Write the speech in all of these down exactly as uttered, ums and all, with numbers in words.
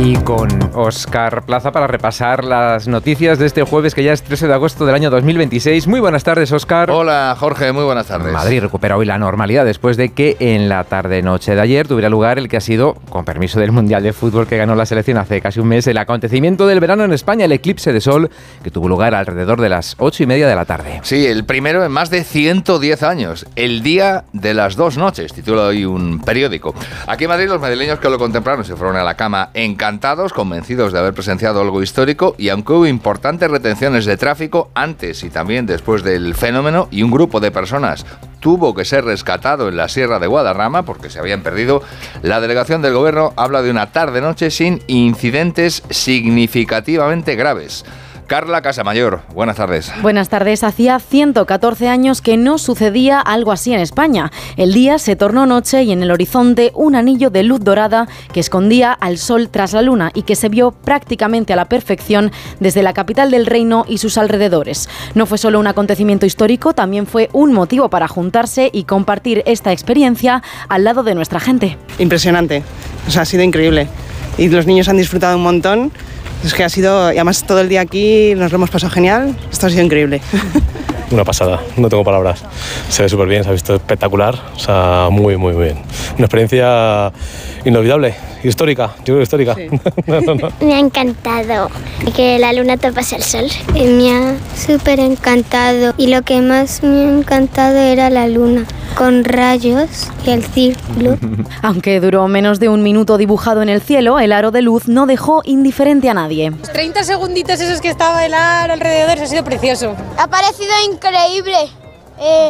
Y con Óscar Plaza para repasar las noticias de este jueves, que ya es trece de agosto del año dos mil veintiséis. Muy buenas tardes, Óscar. Hola, Jorge, muy buenas tardes. Madrid recupera hoy la normalidad después de que en la tarde-noche de ayer tuviera lugar el que ha sido, con permiso del Mundial de Fútbol que ganó la selección hace casi un mes, el acontecimiento del verano en España, el eclipse de sol, que tuvo lugar alrededor de las ocho y media de la tarde. Sí, el primero en más de ciento diez años, el día de las dos noches, titula hoy un periódico. Aquí en Madrid los madrileños que lo contemplaron se fueron a la cama encantados, convencidos de haber presenciado algo histórico, y aunque hubo importantes retenciones de tráfico antes y también después del fenómeno, y un grupo de personas tuvo que ser rescatado en la Sierra de Guadarrama porque se habían perdido, la delegación del gobierno habla de una tarde-noche sin incidentes significativamente graves. Carla Casamayor, buenas tardes. Buenas tardes. Hacía ciento catorce años que no sucedía algo así en España. El día se tornó noche y en el horizonte un anillo de luz dorada que escondía al sol tras la luna y que se vio prácticamente a la perfección desde la capital del reino y sus alrededores. No fue solo un acontecimiento histórico, también fue un motivo para juntarse y compartir esta experiencia al lado de nuestra gente. Impresionante, o sea, ha sido increíble y los niños han disfrutado un montón. Es que ha sido, y además todo el día aquí nos lo hemos pasado genial, esto ha sido increíble. Una pasada, no tengo palabras. Se ve súper bien, se ha visto espectacular, o sea, muy, muy bien. Una experiencia inolvidable, histórica, yo creo histórica. Sí. no, no, no. Me ha encantado que la luna tapase el sol. Me ha súper encantado y lo que más me ha encantado era la luna, con rayos y el círculo. Aunque duró menos de un minuto dibujado en el cielo, el aro de luz no dejó indiferente a nadie. Los treinta segunditos esos que estaba el aro alrededor, ha sido precioso. Ha parecido increíble. Eh,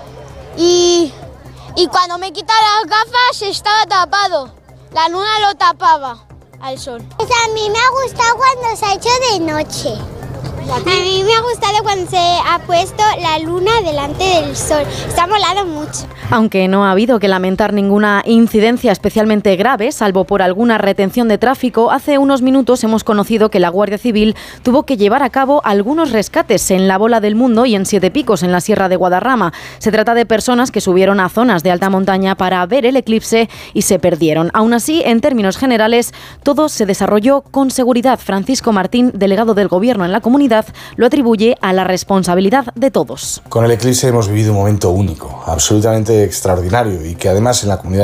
y, y cuando me quita las gafas estaba tapado. La luna lo tapaba al sol. Pues a mí me ha gustado cuando se ha hecho de noche. A mí me ha gustado cuando se ha puesto la luna delante del sol. Está molado mucho. Aunque no ha habido que lamentar ninguna incidencia especialmente grave, salvo por alguna retención de tráfico, hace unos minutos hemos conocido que la Guardia Civil tuvo que llevar a cabo algunos rescates en la Bola del Mundo y en Siete Picos, en la Sierra de Guadarrama. Se trata de personas que subieron a zonas de alta montaña para ver el eclipse y se perdieron. Aún así, en términos generales, todo se desarrolló con seguridad. Francisco Martín, delegado del Gobierno en la comunidad, lo atribuye a la responsabilidad de todos. Con el eclipse hemos vivido un momento único, absolutamente extraordinario, y que además en la comunidad